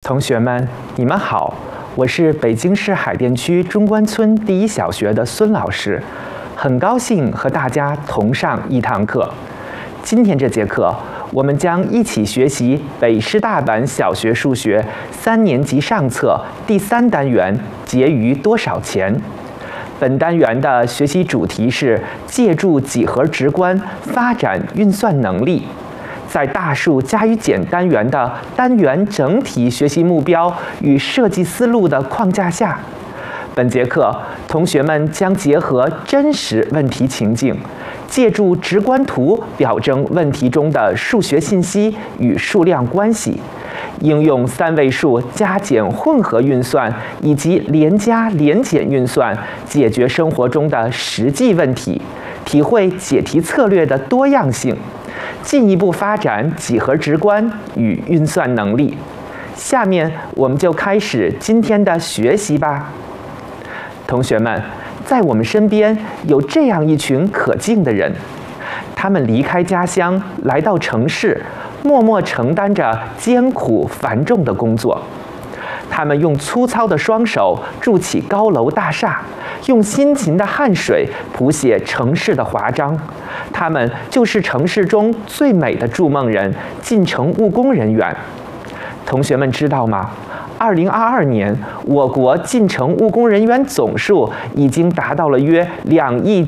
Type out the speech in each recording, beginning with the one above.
同学们，你们好，我是北京市海淀区中关村第一小学的孙老师，很高兴和大家同上一堂课。今天这节课，我们将一起学习北师大版小学数学3年级上册第3单元结余多少钱。本单元的学习主题是借助几何直观发展运算能力。在大数加与减单元的单元整体学习目标与设计思路的框架下，本节课同学们将结合真实问题情境，借助直观图表征问题中的数学信息与数量关系，应用3位数加减混合运算以及连加连减运算解决生活中的实际问题，体会解题策略的多样性，进一步发展几何直观与运算能力。下面我们就开始今天的学习吧。同学们，在我们身边有这样一群可敬的人，他们离开家乡来到城市，默默承担着艰苦繁重的工作。他们用粗糙的双手筑起高楼大厦，用辛勤的汗水谱写城市的华章。他们就是城市中最美的筑梦人——进城务工人员。同学们知道吗？2022年，我国进城务工人员总数已经达到了约2亿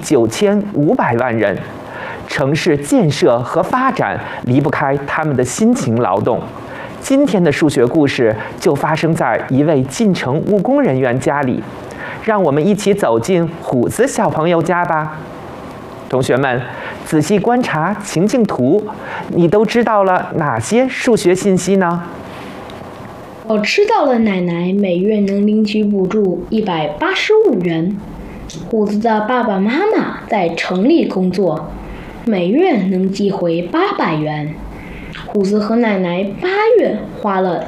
9500万人。城市建设和发展离不开他们的辛勤劳动。今天的数学故事就发生在一位进城务工人员家里，让我们一起走进虎子小朋友家吧。同学们，仔细观察情境图，你都知道了哪些数学信息呢？ 我知道了，奶奶每月能领取补助185元。虎子的爸爸妈妈在城里工作，每月能寄回800元。虎子和奶奶8月花了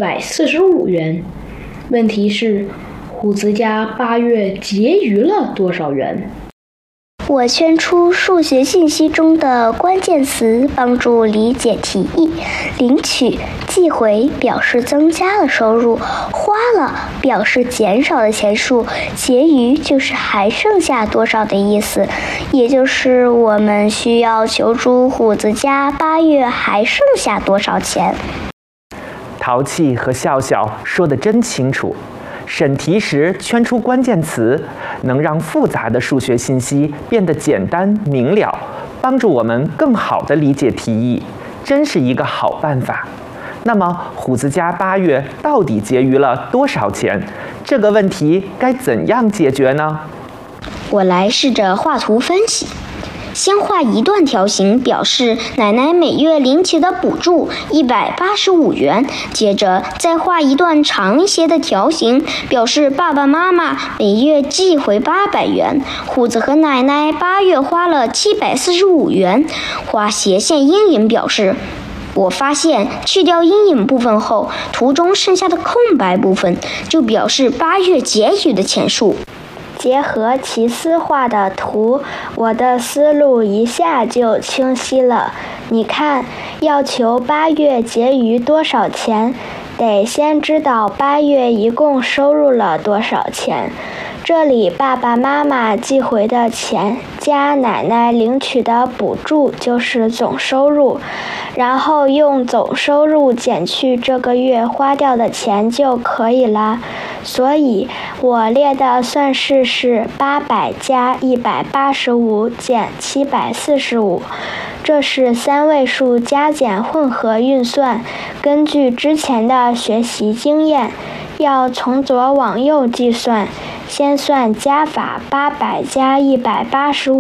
745元。问题是，虎子家8月结余了多少元？ 我圈出数学信息中的关键词，帮助理解题意。领取、寄回表示增加了收入，花了表示减少了钱数，结余就是还剩下多少的意思，也就是我们需要求助虎子家8月还剩下多少钱。 淘气和笑笑说得真清楚。审题时圈出关键词，能让复杂的数学信息变得简单明了，帮助我们更好地理解题意，真是一个好办法。那么，虎子家8月到底结余了多少钱？这个问题该怎样解决呢？ 我来试着画图分析。先画一段条形，表示奶奶每月领取的补助185元。接着再画一段长一些的条形，表示爸爸妈妈每月寄回800元。虎子和奶奶8月花了745元。画斜线阴影，表示我发现去掉阴影部分后，图中剩下的空白部分就表示8月结余的钱数。 结合齐思画的图，我的思路一下就清晰了。你看，要求8月结余多少钱，得先知道8月一共收入了多少钱。这里爸爸妈妈寄回的钱加奶奶领取的补助就是总收入，然后用总收入减去这个月花掉的钱就可以了。所以我列的算式是800加185减745，这是3位数加减混合运算。根据之前的学习经验，要从左往右计算，先算加法800加185